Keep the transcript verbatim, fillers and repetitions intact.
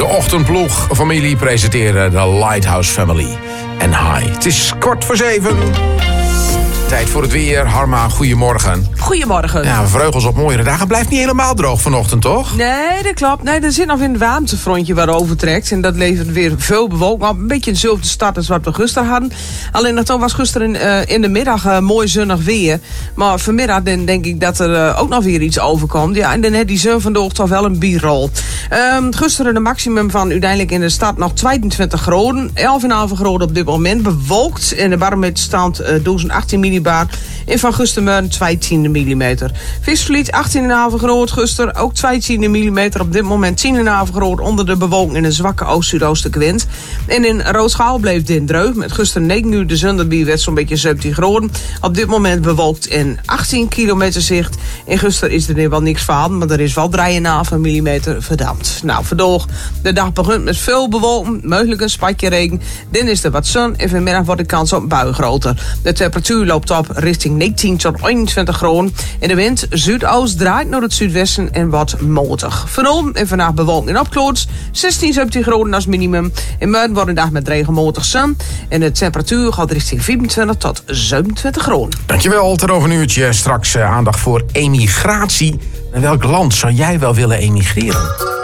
De ochtendploeg familie presenteren de Lighthouse Family en Hi. Het is kwart voor zeven. Tijd voor het weer. Harma, goedemorgen. Goedemorgen. Ja, vleugels op mooiere dagen. Blijft niet helemaal droog vanochtend, toch? Nee, dat klopt. Nee, er zit nog een warmtefrontje waarover trekt. En dat levert weer veel bewolking op. Een beetje dezelfde start als wat we gisteren hadden. Alleen dat was gisteren uh, in de middag uh, mooi zonnig weer. Maar vanmiddag dan denk ik dat er uh, ook nog weer iets overkomt. Ja, en dan heeft die zon vandaag toch wel een bierrol. Um, gisteren de maximum van uiteindelijk in de stad nog tweeëntwintig graden. elf komma vijf graden op dit moment. Bewolkt. En de barometerstand uh, duizend achttien millibar. En van gisteren tweeëntien millimeter. Visvliet achttien komma vijf graden gisteren. Ook tweeëntien millimeter. Op dit moment tien komma vijf graden onder de bewolking in een zwakke oost-zuidoostenwind. En in Roodschaal bleef dit dreug. Met gisteren negen uur de zonderbier werd zo'n beetje zeventien graden. Op dit moment bewolkt in achttien kilometer zicht. En gisteren is er nu wel niks van. Maar er is wel drie komma vijf millimeter verdampt. Nou, vandaag de dag begint met veel bewolking. Mogelijk een spatje regen. Dan is er wat zon. En vanmiddag wordt de kans op buien groter. De temperatuur loopt op richting negentien tot eenentwintig graden. En de wind zuidoost draait naar het zuidwesten en wordt motig. Vanavond en vandaag bewolking en opklaars. zestien, zeventien graden als minimum. In morgen wordt een dag met regenmatig zon. En de temperatuur gaat richting vierentwintig tot zevenentwintig graden. Dankjewel, ter over een uurtje. Straks uh, aandacht voor emigratie. Naar welk land zou jij wel willen emigreren?